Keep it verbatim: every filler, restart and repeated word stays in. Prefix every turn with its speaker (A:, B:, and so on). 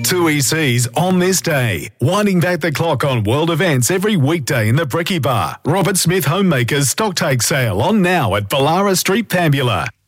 A: Two E Cs on this day. Winding back the clock on world events every weekday in the Bricky Bar. Robert Smith Homemakers Stocktake Sale on now at Ballara Street, Pambula.